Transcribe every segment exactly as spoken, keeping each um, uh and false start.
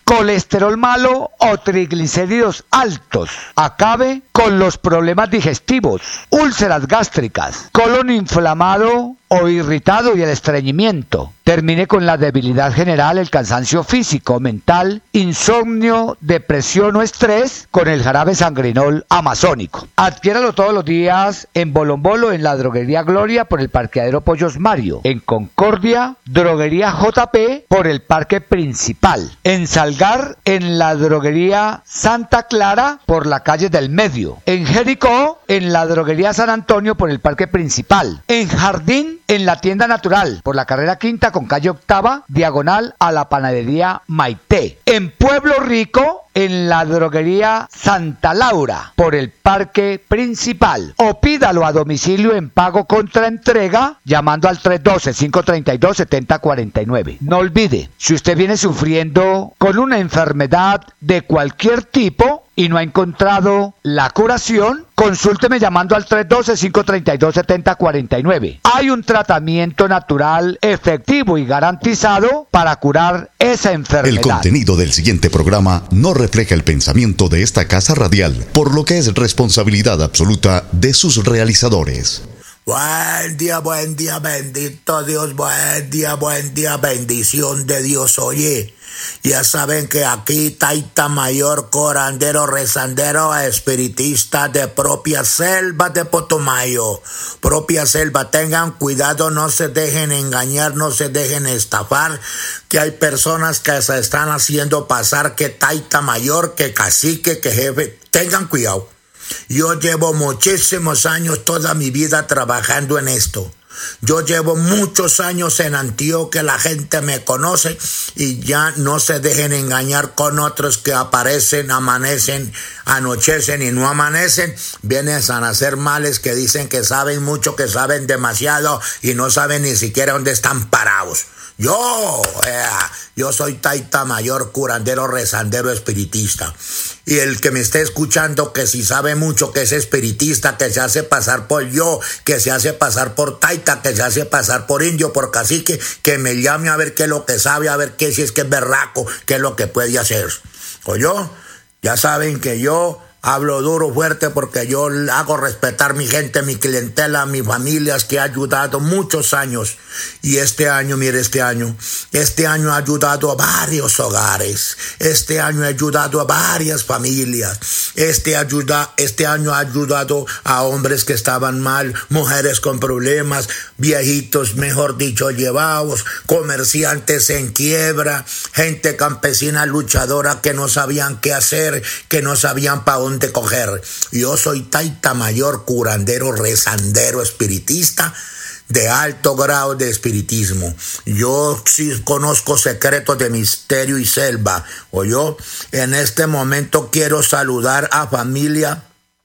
colesterol malo o triglicéridos altos. Acabe con los problemas digestivos, úlceras gástricas, colon inflamado o irritado y el estreñimiento. Termine con la debilidad general, el cansancio físico, mental, insomnio, depresión o estrés con el jarabe sangrinol amazónico. Adquiéralo todos los días en Bolombolo, en la droguería Gloria por el parqueadero Pollos Mario, en Concordia, droguería J P por el parque principal, en Salgar, en la droguería Santa Clara por la calle del Medio, en Jericó, en la droguería San Antonio por el parque principal, en Jardín, en la tienda Natural, por la carrera quinta con calle octava, diagonal a la panadería Maite. En Pueblo Rico, en la droguería Santa Laura, por el parque principal. O pídalo a domicilio en pago contra entrega, llamando al tres uno dos, cinco tres dos, siete cero cuatro nueve. No olvide, si usted viene sufriendo con una enfermedad de cualquier tipo y no ha encontrado la curación, consúlteme llamando al tres uno dos, cinco tres dos, siete cero cuatro nueve. Hay un tratamiento natural efectivo y garantizado para curar esa enfermedad. El contenido del siguiente programa no refleja el pensamiento de esta casa radial, por lo que es responsabilidad absoluta de sus realizadores. Buen día, buen día, bendito Dios, buen día, buen día, bendición de Dios. Oye, ya saben que aquí Taita Mayor, curandero, rezandero, espiritista de propia selva de Putumayo, propia selva. Tengan cuidado, no se dejen engañar, no se dejen estafar, que hay personas que se están haciendo pasar que Taita Mayor, que cacique, que jefe. Tengan cuidado. Yo llevo muchísimos años, toda mi vida trabajando en esto. Yo llevo muchos años en Antioquia, la gente me conoce y ya no se dejen engañar con otros que aparecen, amanecen, anochecen y no amanecen. Vienen a hacer males que dicen que saben mucho, que saben demasiado y no saben ni siquiera dónde están parados. Yo, eh, yo soy Taita Mayor, curandero, rezandero, espiritista. Y el que me esté escuchando, que si sabe mucho, que es espiritista, que se hace pasar por yo, que se hace pasar por Taita, que se hace pasar por indio, por cacique, que me llame a ver qué es lo que sabe, a ver qué si es que es berraco, qué es lo que puede hacer. O yo, ya saben que yo hablo duro, fuerte, porque yo hago respetar mi gente, mi clientela, mis familias, que ha ayudado muchos años. Y este año, mire, este año, este año ha ayudado a varios hogares. Este año ha ayudado a varias familias. Este, ayuda, este año ha ayudado a hombres que estaban mal, mujeres con problemas, viejitos, mejor dicho, llevados, comerciantes en quiebra, gente campesina luchadora que no sabían qué hacer, que no sabían para dónde de coger. Yo soy Taita Mayor, curandero, rezandero, espiritista de alto grado de espiritismo. Yo sí conozco secretos de misterio y selva. O yo en este momento quiero saludar a familia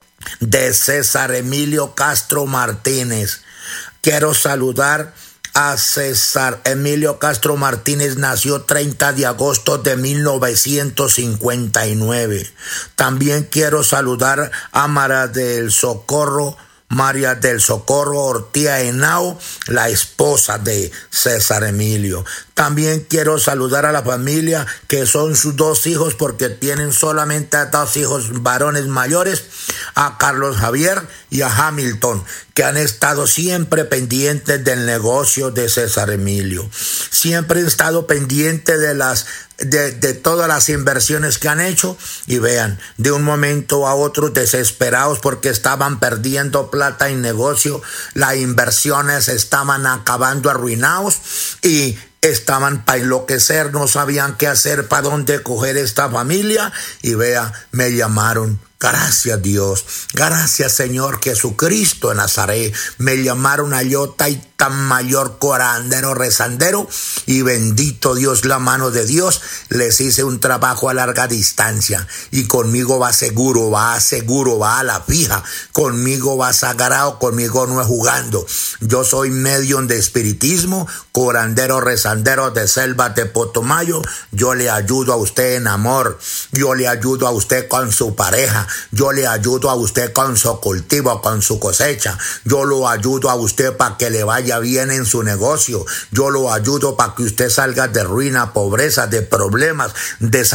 de César Emilio Castro Martínez. Quiero saludar a César Emilio Castro Martínez. Nació treinta de agosto de mil novecientos cincuenta y nueve. También quiero saludar a María del Socorro, María del Socorro Ortía Henao, la esposa de César Emilio. También quiero saludar a la familia que son sus dos hijos, porque tienen solamente dos hijos varones mayores, a Carlos Javier y a Hamilton, que han estado siempre pendientes del negocio de César Emilio. Siempre han estado pendientes de las de, de todas las inversiones que han hecho, y vean, de un momento a otro desesperados porque estaban perdiendo plata en negocio, las inversiones estaban acabando, arruinados, y estaban para enloquecer, no sabían qué hacer, para dónde coger esta familia, y vea, me llamaron. Gracias Dios, gracias Señor Jesucristo de Nazaret. Me llamaron a yo, Taita Mayor, curandero, rezandero, y bendito Dios, la mano de Dios. Les hice un trabajo a larga distancia, y conmigo va seguro, va seguro, va a la fija. Conmigo va sagrado, conmigo no es jugando. Yo soy medium de espiritismo, curandero, rezandero de selva de Putumayo. Yo le ayudo a usted en amor, yo le ayudo a usted con su pareja, yo le ayudo a usted con su cultivo, con su cosecha. Yo lo ayudo a usted para que le vaya bien en su negocio. Yo lo ayudo para que usted salga de ruina, pobreza, de problemas, de